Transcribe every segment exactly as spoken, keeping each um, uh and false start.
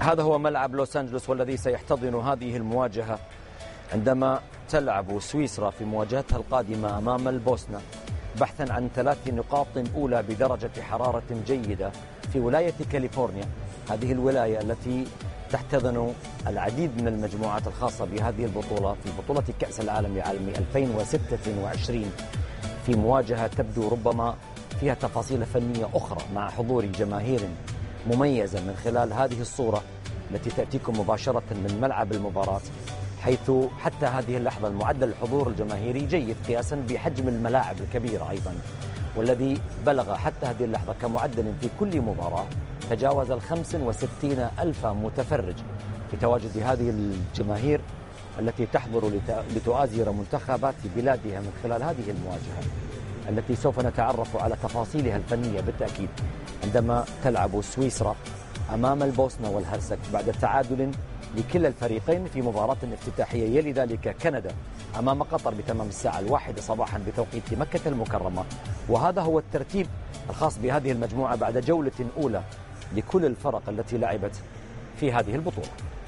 هذا هو ملعب لوس أنجلوس والذي سيحتضن هذه المواجهة عندما تلعب سويسرا في مواجهتها القادمة أمام البوسنة بحثا عن ثلاث نقاط أولى بدرجة حرارة جيدة في ولاية كاليفورنيا. هذه الولاية التي تحتضن العديد من المجموعات الخاصة بهذه البطولة في بطولة كأس العالم لعام ألفين وستة وعشرين، في مواجهة تبدو ربما فيها تفاصيل فنية أخرى مع حضور جماهير مميزة من خلال هذه الصورة التي تأتيكم مباشرة من ملعب المباراة، حيث حتى هذه اللحظة المعدل الحضور الجماهيري جيد قياسا بحجم الملاعب الكبيرة أيضا، والذي بلغ حتى هذه اللحظة كمعدل في كل مباراة تجاوز الخمس وستين ألف متفرج بتواجد هذه الجماهير التي تحضر لتؤازر منتخبات بلادها من خلال هذه المواجهة التي سوف نتعرف على تفاصيلها الفنية بالتأكيد عندما تلعب سويسرا أمام البوسنة والهرسك بعد تعادل لكلا الفريقين في مباراة افتتاحية. يلي ذلك كندا أمام قطر بتمام الساعة الواحدة صباحا بتوقيت مكة المكرمة. وهذا هو الترتيب الخاص بهذه المجموعة بعد جولة أولى لكل الفرق التي لعبت في هذه البطولة.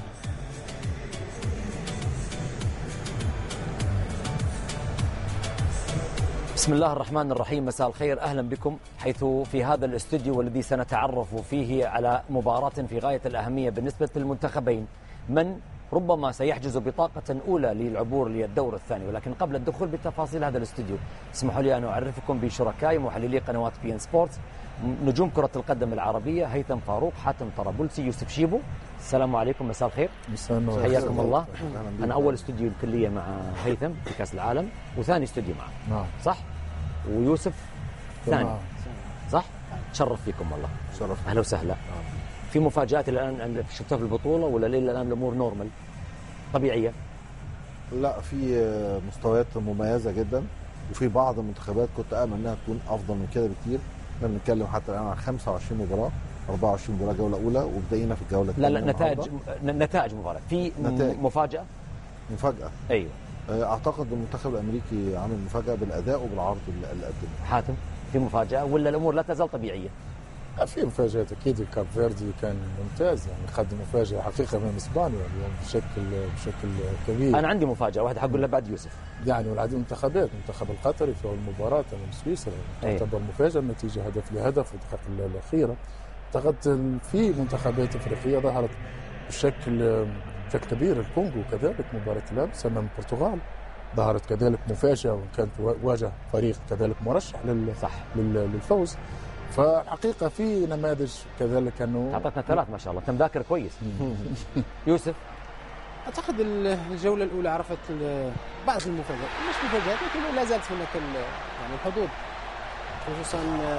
بسم الله الرحمن الرحيم، مساء الخير، أهلا بكم حيث في هذا الاستوديو والذي سنتعرف فيه على مباراة في غاية الأهمية بالنسبة للمنتخبين من ربما سيحجز بطاقة أولى للعبور للدور الثاني. ولكن قبل الدخول بتفاصيل هذا الاستوديو اسمحوا لي أن أعرفكم بشركائي محللي قنوات بي إن سبورتس، نجوم كرة القدم العربية هيثم فاروق، حاتم طرابلسي، يوسف شيبو. السلام عليكم، مساء الخير، حياكم الله. أنا أول استوديو الكلية مع هيثم في كأس العالم وثاني استوديو معه، نعم صح؟ ويوسف ثاني صح؟ تشرف فيكم والله، شرف. أهلا وسهلا. في مفاجآت الآن شفتها في البطولة ولا ليلة الآن الأمور نورمال طبيعية؟ لا، في مستويات مميزة جدا وفي بعض المنتخبات كنت أأمل أنها تكون أفضل من كده بكتير. احنا بنتكلم حتى الآن عن خمسة وعشرين مباراة، أربعة وعشرين مباراة جولة أولى وبدأينا في الجولة الثانية. لا لا نتائج نتائج مباراة في نتائج. مفاجأة مفاجأة أيوه. أعتقد المنتخب الأمريكي عامل مفاجأة بالأداء وبالعرض اللي قدمه. حاتم في مفاجأة ولا الأمور لا تزال طبيعية؟ في مفاجآت أكيد. الكاب فيردي كان ممتاز، يعني قدم مفاجأة حقيقة من إسبانيا اليوم بشكل بشكل كبير. أنا عندي مفاجأة واحدة حقول لها بعد يوسف. يعني والعديد من المنتخبات، المنتخب القطري في المباراة من سويسرا تعتبر مفاجأة نتيجة هدف لهدف في الدقائق الأخيرة. أعتقد في منتخبات أفريقية ظهرت بشكل بشكل كبير. الكونغو كذلك مباراة الأمس أمام البرتغال ظهرت كذلك مفاجأة وكانت واجه فريق كذلك مرشح لل... صح. للفوز. فحقيقة في نماذج كذلك أنه أعطتنا ثلاث ما شاء الله، كم ذاكر كويس. يوسف أعتقد الجولة الأولى عرفت بعض المفاجآت، مش مفاجآت لكن لا زالت هناك يعني الحظوظ، خصوصا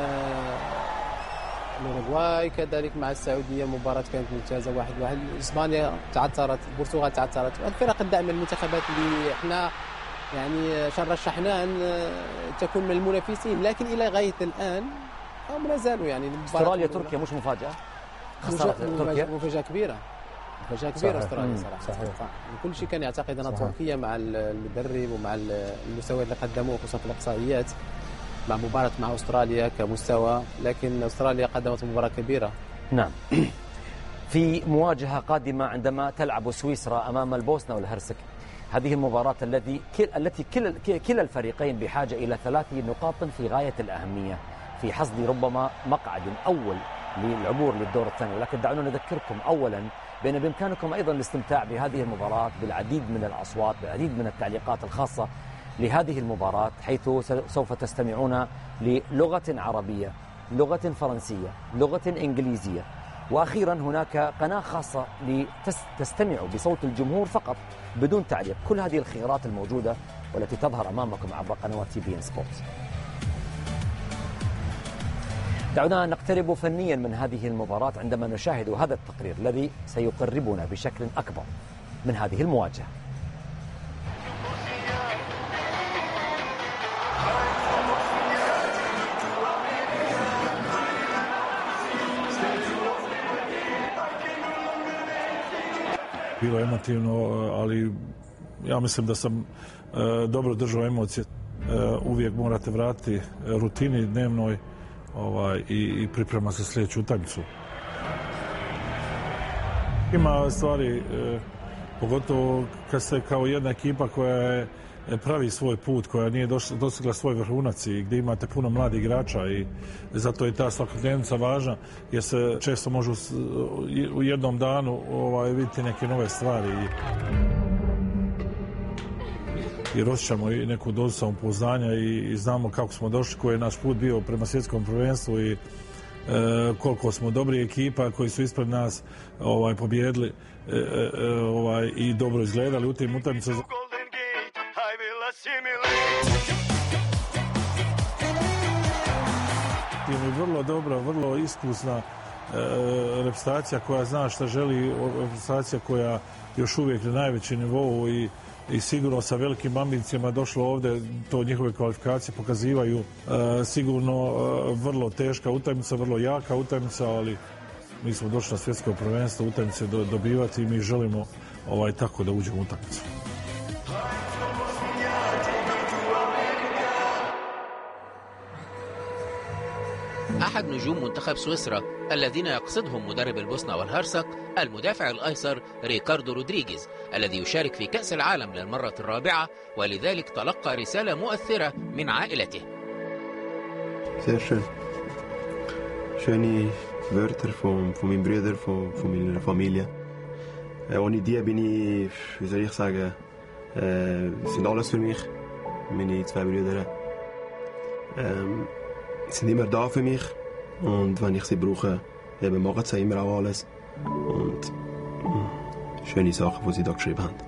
الأوروغواي كذلك مع السعودية مباراة كانت ممتازة واحد واحد. إسبانيا تعثرت، البرتغال تعثرت، الفرق الدائمة المنتخبات اللي احنا يعني رشحنا أن تكون من المنافسين، لكن إلى غاية الآن هم لا زالوا يعني. استراليا تركيا مش مفاجأة؟ خسارة تركيا مفاجأة كبيرة، مفاجأة كبيرة استراليا صراحة. صحيح. صحيح. كل شيء كان يعتقد أن تركيا مع المدرب ومع المستوى اللي قدموه خصوصا في الإقصائيات مع مباراة مع أستراليا كمستوى، لكن أستراليا قدمت مباراة كبيرة. نعم. في مواجهة قادمة عندما تلعب سويسرا أمام البوسنة والهرسك، هذه المباراة التي التي كلا الفريقين بحاجة إلى ثلاث نقاط في غاية الأهمية في حصد ربما مقعد أول للعبور للدور الثاني. ولكن دعونا نذكركم أولا بأن بإمكانكم أيضا الاستمتاع بهذه المباراة بالعديد من الأصوات، بالعديد من التعليقات الخاصة لهذه المباراة، حيث سوف تستمعون للغة عربية، لغة فرنسية، لغة إنجليزية، وأخيرا هناك قناة خاصة لتستمعوا بصوت الجمهور فقط بدون تعليق. كل هذه الخيارات الموجودة والتي تظهر أمامكم عبر قنوات بي إن سبورتس. دعونا نقترب فنيا من هذه المباراة عندما نشاهد هذا التقرير الذي سيقربنا بشكل أكبر من هذه المواجهة. Bilo je emotivno, ali ja mislim da sam e, dobro držao emocije. E, uvijek morate vratiti rutini dnevnoj ovaj, i, i priprema se sljedeću utakmicu. Ima stvari, pogotovo kad ste kao jedna ekipa koja je pravi svoj put, koja nije dostigla svoj vrhunac i gdje imate puno mladih igrača i zato je ta svakodnevnica važna jer se često može u jednom danu ovaj, vidjeti neke nove stvari i, jer osjećamo i neku dozu samopouzdanja i, i znamo kako smo došli, koji je naš put bio prema svjetskom prvenstvu i e, koliko smo dobri ekipa koji su ispred nas ovaj, pobjedili e, e, ovaj, i dobro izgledali u tim utakmicama. Tim je vrlo dobra, vrlo iskusna e, reprezentacija koja zna šta želi, reprezentacija koja još uvijek na najvećem nivou i, i sigurno sa velikim ambicijama došlo ovdje, to njihove kvalifikacije pokazivaju e, sigurno e, vrlo teška utakmica, vrlo jaka utakmica, ali mi smo došli na svjetsko prvenstvo utakmice do, dobivati i mi želimo ovaj, tako da uđemo u utakmicu. أحد نجوم منتخب سويسرا الذين يقصدهم مدرب البوسنة والهرسك المدافع الأيسر ريكاردو رودريغيز الذي يشارك في كأس العالم للمرة الرابعة ولذلك تلقى رسالة مؤثرة من عائلته. Sehr schön. Schöne Wörter von, von meinen Brüdern, von, von meiner Familie. Äh, ohne die bin ich, wie soll ich sagen, äh, sind alles für mich. Meine zwei Brüder ähm, sind immer da für mich und wenn ich sie brauche, eben machen sie immer auch alles. Und mh, schöne Sachen, die sie da geschrieben haben.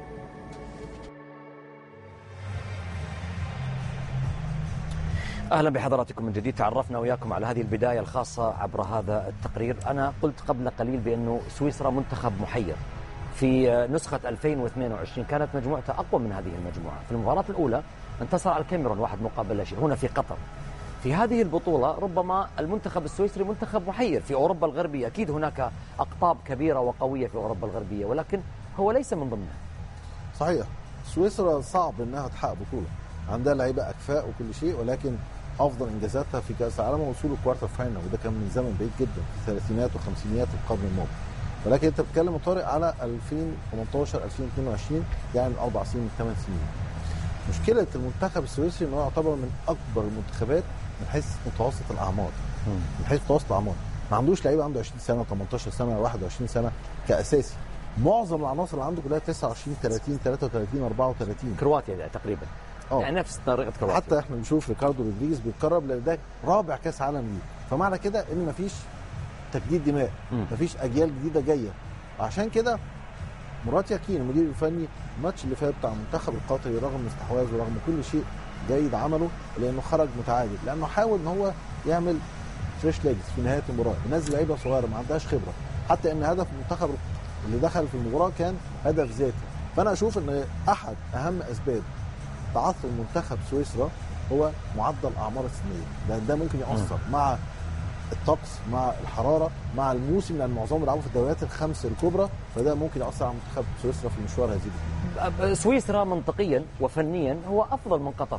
أهلا بحضراتكم من جديد. تعرفنا وياكم على هذه البداية الخاصة عبر هذا التقرير. أنا قلت قبل قليل بأنه سويسرا منتخب محير. في نسخة ألفين واثنين وعشرين كانت مجموعته أقوى من هذه المجموعة. في المباراة الأولى انتصر على الكاميرون واحد مقابل لا شيء هنا في قطر. في هذه البطولة ربما المنتخب السويسري منتخب محير. في أوروبا الغربية أكيد هناك أقطاب كبيرة وقوية في أوروبا الغربية ولكن هو ليس من ضمنها. صحيح. سويسرا صعب أنها تحقق بطولة. عندها لعيبة أكفاء وكل شيء ولكن أفضل إنجازاتها في كأس العالم ووصول الكوارتر فاينل وده كان من زمن بعيد جدا في الثلاثينات وخمسينيات القرن الماضي. ولكن أنت بتتكلم طارق على ألفين وثمانية عشر ألفين واثنين وعشرين يعني أربع سنين ثمان سنين. مشكلة المنتخب السويسري أنه يعتبر من أكبر المنتخبات من حيث متوسط الأعمار. من حيث متوسط الأعمار ما عندوش لعيبة عنده عشرين سنة ثمانية عشر سنة واحد وعشرين سنة كأساسي. معظم العناصر اللي عنده كلها تسعة وعشرين ثلاثين ثلاثة وثلاثين أربعة وثلاثين. كرواتيا تقريبا. أوه. يعني نفس طريقة كرواتيا. حتى احنا بنشوف ريكاردو رودريغيز بيتقرب لان ده رابع كاس عالم ليه، فمعنى كده ان مفيش تجديد دماء، مفيش اجيال جديده جايه. عشان كده مرات ياكين المدير الفني الماتش اللي فات بتاع المنتخب القطري رغم استحواذه ورغم كل شيء جيد عمله لانه خرج متعادل، لانه حاول ان هو يعمل فريش ليجز في نهايه المباراه، ينزل لعيبه صغيره ما عندهاش خبره، حتى ان هدف المنتخب اللي دخل في المباراه كان هدف ذاتي. فانا اشوف ان احد اهم اسباب تعثر منتخب سويسرا هو معدل الاعمار السنيه، لان ده ممكن ياثر مع الطقس مع الحراره مع الموسم، لان معظمهم بيلعبوا في الدوريات الخمس الكبرى، فده ممكن ياثر على منتخب سويسرا في مشوار هذه. سويسرا منطقيا وفنيا هو افضل من قطر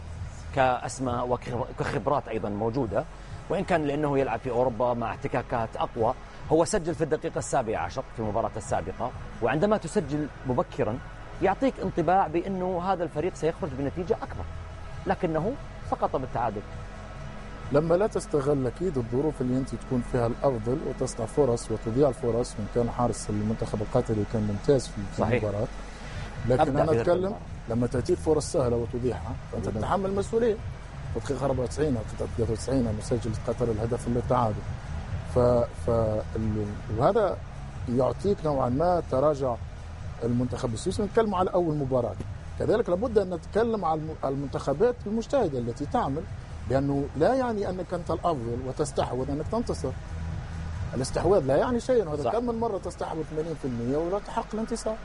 كاسماء وكخبرات ايضا موجوده، وان كان لانه يلعب في اوروبا مع احتكاكات اقوى. هو سجل في الدقيقه السابعه عشر في المباراه السابقه، وعندما تسجل مبكرا يعطيك انطباع بانه هذا الفريق سيخرج بنتيجه اكبر، لكنه سقط بالتعادل. لما لا تستغل اكيد الظروف اللي انت تكون فيها الافضل وتصنع فرص وتضيع الفرص، وان كان حارس المنتخب القطري كان ممتاز في المباراه، لكن انا اتكلم لما تاتيك فرص سهله وتضيعها فانت تتحمل المسؤوليه. في الدقيقه أربعة وتسعين او ثلاثة وتسعين مسجل قطر الهدف للتعادل، ف ف وهذا يعطيك نوعا ما تراجع المنتخب السويسري. نتكلم على اول مباراه، كذلك لابد ان نتكلم على المنتخبات المجتهده التي تعمل، لانه لا يعني انك انت الافضل وتستحوذ انك تنتصر. الاستحواذ لا يعني شيئا، وهذا كم من مره تستحوذ ثمانين بالمئة ولا تحقق الانتصار.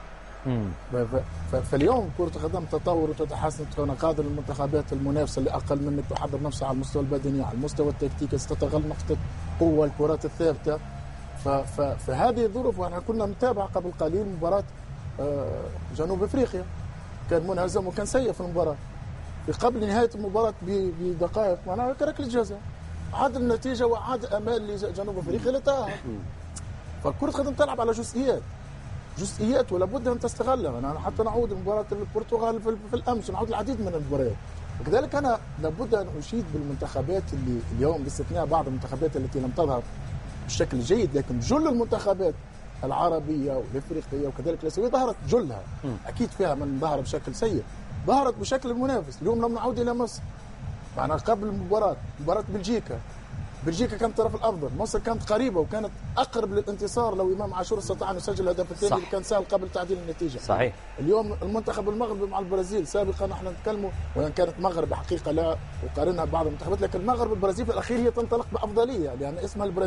فاليوم كرة القدم تطور وتتحسن، تكون قادر المنتخبات المنافسة اللي أقل منك تحضر نفسها على المستوى البدني على المستوى التكتيكي، ستتغل نقطة قوة الكرات الثابتة. فهذه الظروف، واحنا كنا نتابع قبل قليل مباراة جنوب افريقيا، كان منهزم وكان سيء في المباراة. في قبل نهاية المباراة بدقائق معناها ركلة جزاء، عاد النتيجة وعاد أمال لجنوب افريقيا لتأهل. فالكرة القدم تلعب على جزئيات، جزئيات ولا بد ان تستغلها. انا حتى نعود مباراه البرتغال في, في الامس ونعود العديد من المباريات. وكذلك انا لابد ان اشيد بالمنتخبات اللي اليوم باستثناء بعض المنتخبات التي لم تظهر بشكل جيد، لكن جل المنتخبات العربيه والافريقيه وكذلك الاسيويه ظهرت جلها. م. اكيد فيها من ظهر بشكل سيء، ظهرت بشكل منافس. اليوم لم نعود الى مصر معنا قبل المباراه مباراه بلجيكا، بلجيكا كانت الطرف الافضل، مصر كانت قريبه وكانت اقرب للانتصار لو امام عاشور استطاع ان يسجل الهدف الثاني اللي كان سهل قبل تعديل النتيجه. صحيح. اليوم المنتخب المغربي مع البرازيل سابقا نحن نتكلموا وان كانت المغرب حقيقه لا اقارنها ببعض المنتخبات، لكن المغرب البرازيل في الاخير هي تنطلق بافضليه لان اسمها البرازيل.